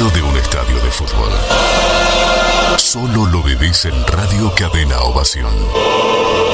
sonido de un estadio de fútbol. Solo lo vivís en Radio Cadena Ovación.